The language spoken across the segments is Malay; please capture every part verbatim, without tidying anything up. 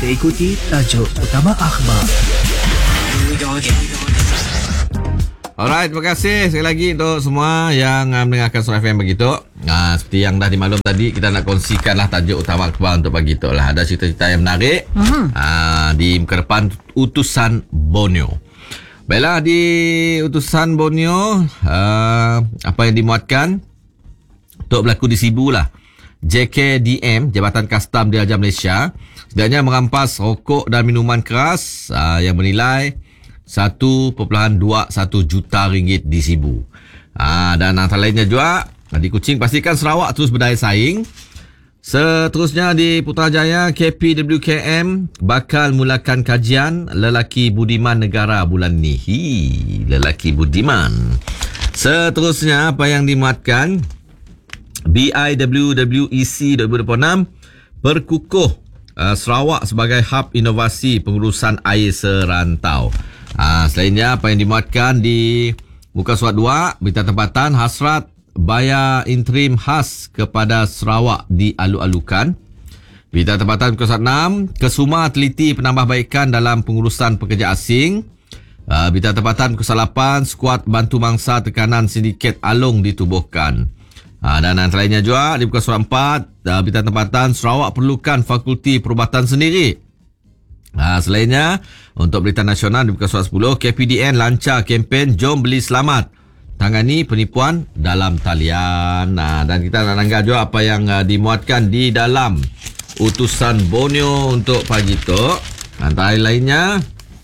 Kita ikuti tajuk utama akhbar. Alright, terima kasih sekali lagi untuk semua yang uh, mendengarkan Suara F M begitu. Uh, seperti yang dah dimaklum tadi, kita nak kongsikanlah tajuk utama akhbar untuk pagi tu lah. Ada cerita-cerita yang menarik uh-huh. uh, di muka depan utusan Borneo. Baiklah, di utusan Borneo, uh, apa yang dimuatkan untuk berlaku di Sibu lah. J K D M, Jabatan Kastam Diraja Malaysia, sedangnya merampas rokok dan minuman keras uh, yang bernilai satu perpuluhan dua satu juta ringgit di Sibu. Ha, dan antara lainnya juga di Kuching, pastikan Sarawak terus berdaya saing. Seterusnya di Putrajaya, K P W K M bakal mulakan kajian lelaki budiman negara bulan ni. Hi, lelaki budiman. Seterusnya apa yang dimuatkan, B I W W E C dua ribu dua puluh enam berkukuh uh, Sarawak sebagai hub inovasi pengurusan air serantau. Ha, selainnya apa yang dimuatkan di muka surat dua, berita tempatan hasrat bayar interim khas kepada Sarawak dialu-alukan. Berita tempatan muka surat enam, Kesuma teliti penambahbaikan dalam pengurusan pekerja asing. Ha, berita tempatan muka surat lapan, skuad bantu mangsa tekanan sindiket alung ditubuhkan. Ha, dan antara lainnya juga di muka surat empat, berita tempatan Sarawak perlukan fakulti perubatan sendiri. Ha, selainnya, untuk berita nasional di muka surat sepuluh, K P D N lancar kempen Jom Beli Selamat, tangani penipuan dalam talian. Ha, dan kita nak langgar juga apa yang uh, dimuatkan di dalam utusan Borneo untuk pagi tu. Antara lainnya,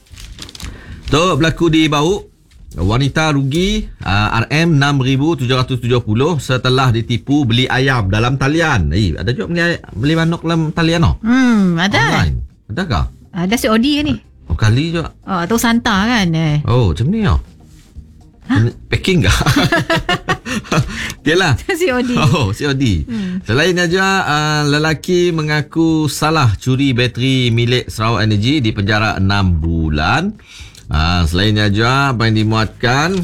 tu berlaku di Bau, wanita rugi uh, R M enam ribu tujuh ratus tujuh puluh setelah ditipu beli ayam dalam talian. Eh, ada juga beli, beli manok dalam talian oh? Hmm, ada. Online. Adakah? Ada C O D ke ni? Oh, kali juga. Oh, atau Santa kan? Eh. Oh, macam ni oh. Ha? Packing ke? Yalah. C O D. Oh, C O D. Hmm. Selainnya juga, uh, lelaki mengaku salah curi bateri milik Sarawak Energy di penjara enam bulan. Uh, selainnya juga, apa yang dimuatkan,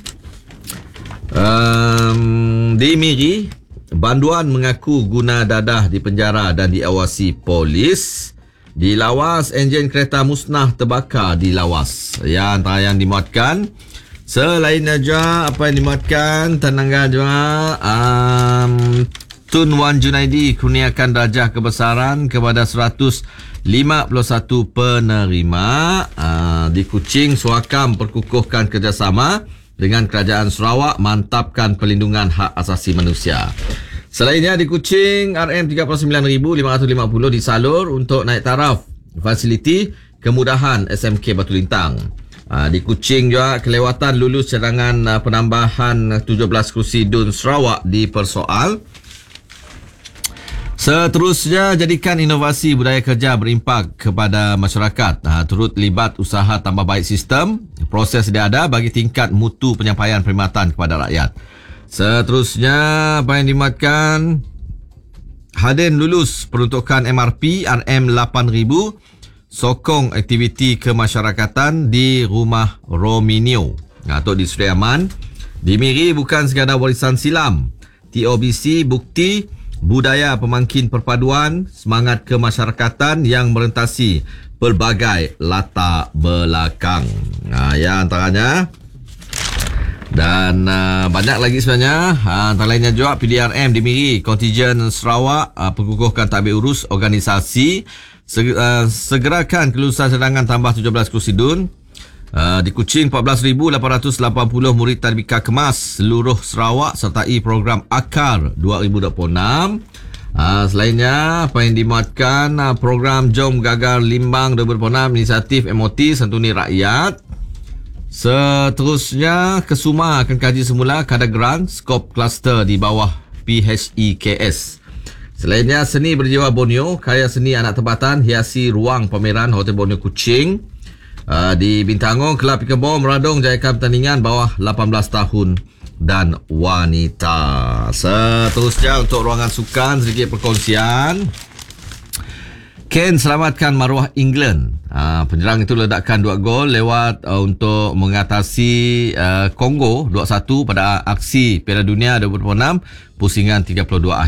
um, di Miri, Banduan mengaku guna dadah di penjara dan diawasi polis. Di Lawas, enjin kereta musnah terbakar di Lawas. Ya, antara yang dimuatkan. Selainnya juga, apa yang dimuatkan, Tenangga juga, um, Tun Wan Junaidi kurniakan darjah kebesaran kepada seratus lima puluh satu penerima. Uh, di Kuching, Suakam perkukuhkan kerjasama dengan Kerajaan Sarawak mantapkan pelindungan hak asasi manusia. Selainnya di Kuching, R M tiga puluh sembilan ribu lima ratus lima puluh disalur untuk naik taraf fasiliti kemudahan S M K Batu Lintang. Uh, di Kuching juga, kelewatan lulus cadangan uh, penambahan tujuh belas kursi D U N Sarawak dipersoal. Seterusnya, jadikan inovasi budaya kerja berimpak kepada masyarakat. Uh, turut libat usaha tambah baik sistem, proses dia ada bagi tingkat mutu penyampaian perkhidmatan kepada rakyat. Seterusnya, apa yang dimuatkan, Hadin lulus peruntukan M R P R M lapan ribu, sokong aktiviti kemasyarakatan di Rumah Rominio. Atau di Suriaman, di Miri bukan sekadar warisan silam. T O B C bukti budaya pemangkin perpaduan semangat kemasyarakatan yang merentasi pelbagai latar belakang. Nah, ya antaranya. Dan uh, banyak lagi sebenarnya. uh, Antara lainnya juga P D R M di Miri, kontijen Sarawak uh, perkukuhkan tabik urus organisasi, Seg- uh, segerakan kelulusan cadangan tambah tujuh belas kursi D U N. uh, Di Kuching, empat belas ribu lapan ratus lapan puluh murid tadbika kemas seluruh Sarawak sertai program AKAR dua ribu dua puluh enam. uh, Selainnya, apa yang dimuatkan, uh, program Jom Gagar Limbang dua ribu dua puluh enam, inisiatif M O T Santuni Rakyat. Seterusnya, Kesuma akan kaji semula kadar grant skop kluster di bawah P H E K S. Selainnya, seni berjiwa Borneo, karya seni anak tempatan hiasi ruang pameran Hotel Borneo Kuching. Uh, di Bintangong, Kelab Pickleball meradung jayakan pertandingan bawah lapan belas tahun dan wanita. Seterusnya, untuk ruangan sukan, sedikit perkongsian. Kane selamatkan maruah England. Uh, penyerang itu ledakkan dua gol lewat uh, untuk mengatasi uh, Kongo dua satu pada aksi Piala Dunia dua ribu dua puluh enam pusingan tiga puluh dua akhir.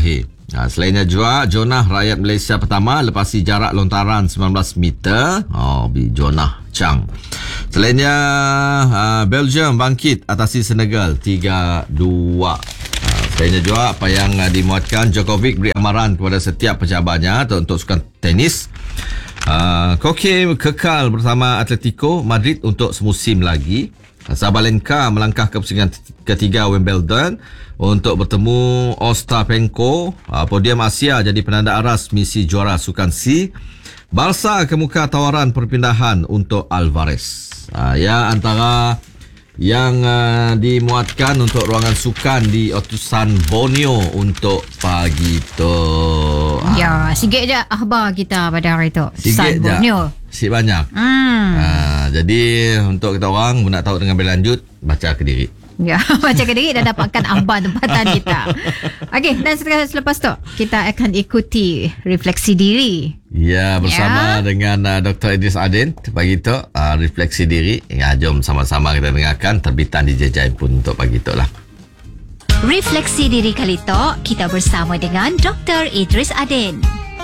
Ha, selainnya juga Jonah rakyat Malaysia pertama lepasi jarak lontaran sembilan belas meter. Oh, Bi Jonah Chang. Selainnya uh, Belgium bangkit atasi Senegal tiga dua. Uh, selainnya juga apa yang uh, dimuatkan Djokovic beri amaran kepada setiap pejabatnya untuk sukan tenis. Uh, Koke kekal bersama Atletico Madrid untuk semusim lagi. Sabalenka melangkah ke pusingan ketiga Wimbledon untuk bertemu Ostapenko. Uh, podium Asia jadi penanda aras misi juara sukan C. Barca kemuka tawaran perpindahan untuk Alvarez. Uh, ya antara yang uh, dimuatkan untuk ruangan sukan di utusan Borneo untuk pagi tu. Ya, sikit je akhbar kita pada hari tu. Sikit je. Sikit banyak. Hmm. Uh, jadi untuk kita orang nak tahu dengan lebih lanjut, baca ke diri. Ya, baca ke diri dan dapatkan akhbar tempatan kita. Okey, dan selepas tu kita akan ikuti refleksi diri. Ya, bersama ya. dengan uh, Doktor Idris Adin pagi tu, uh, refleksi diri. Ya, jom sama-sama kita dengarkan terbitan D J Jai pun untuk pagi tu lah. Refleksi diri kali tu kita bersama dengan Doktor Idris Adin.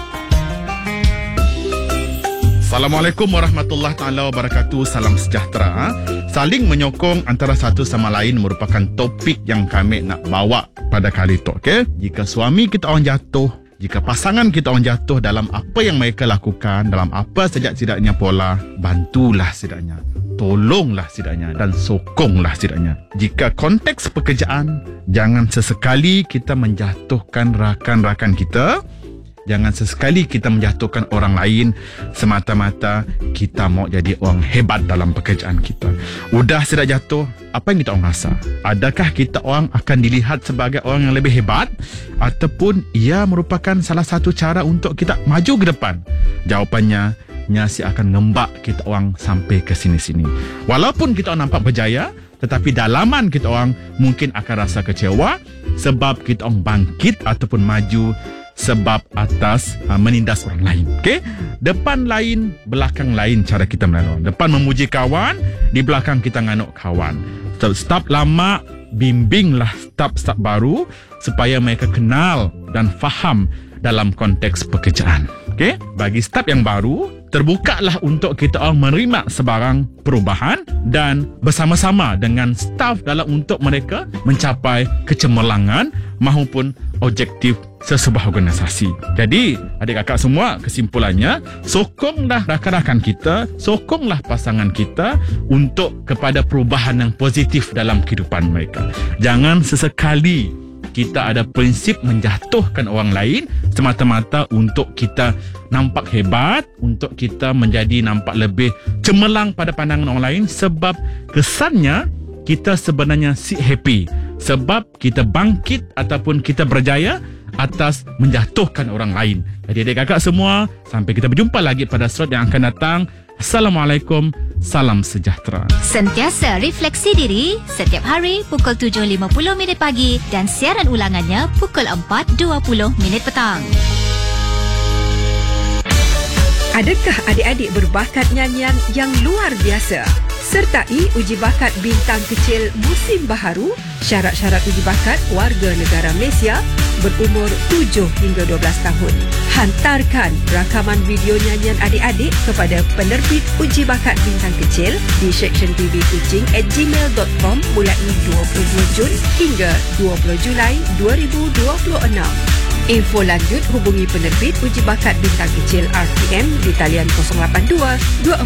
Assalamualaikum warahmatullahi taala wabarakatuh. Salam sejahtera. Saling menyokong antara satu sama lain merupakan topik yang kami nak bawa pada kali itu. Okay? Jika suami kita orang jatuh, jika pasangan kita orang jatuh dalam apa yang mereka lakukan, dalam apa sejak-sedaknya pola, bantulah setidaknya, tolonglah setidaknya dan sokonglah setidaknya. Jika konteks pekerjaan, jangan sesekali kita menjatuhkan rakan-rakan kita. Jangan sesekali kita menjatuhkan orang lain semata-mata kita mau jadi orang hebat dalam pekerjaan kita. Udah sudah jatuh, apa yang kita orang rasa? Adakah kita orang akan dilihat sebagai orang yang lebih hebat? Ataupun ia merupakan salah satu cara untuk kita maju ke depan? Jawapannya, nyasi akan ngembak kita orang sampai ke sini-sini. Walaupun kita orang nampak berjaya, tetapi dalaman kita orang mungkin akan rasa kecewa sebab kita orang bangkit ataupun maju sebab atas uh, menindas orang lain. Okey? Depan lain, belakang lain cara kita melawan. Depan memuji kawan, di belakang kita nganuk kawan. Staf lama, bimbinglah staf-staf baru supaya mereka kenal dan faham dalam konteks pekerjaan. Okey? Bagi staf yang baru, terbukalah untuk kita orang menerima sebarang perubahan dan bersama-sama dengan staf dalam untuk mereka mencapai kecemerlangan maupun objektif sesebuah organisasi. Jadi, adik kakak semua, kesimpulannya, sokonglah rakan-rakan kita, sokonglah pasangan kita untuk kepada perubahan yang positif dalam kehidupan mereka. Jangan sesekali kita ada prinsip menjatuhkan orang lain semata-mata untuk kita nampak hebat, untuk kita menjadi nampak lebih cemerlang pada pandangan orang lain, sebab kesannya kita sebenarnya si happy sebab kita bangkit ataupun kita berjaya atas menjatuhkan orang lain. Jadi adik kakak semua, sampai kita berjumpa lagi pada slot yang akan datang. Assalamualaikum, salam sejahtera. Sentiasa refleksi diri setiap hari pukul tujuh lima puluh minit pagi dan siaran ulangannya pukul empat dua puluh minit petang. Adakah adik-adik berbakat nyanyian yang luar biasa? Sertai uji bakat bintang kecil musim baharu. Syarat-syarat uji bakat warga negara Malaysia berumur tujuh hingga dua belas tahun. Hantarkan rakaman video nyanyian adik-adik kepada penerbit uji bakat bintang kecil di seksyen t v kucing at gmail dot com mulai dua puluh dua Jun hingga dua puluh Julai dua ribu dua puluh enam. Info lanjut hubungi penerbit uji bakat bintang kecil R T M di talian kosong lapan dua dua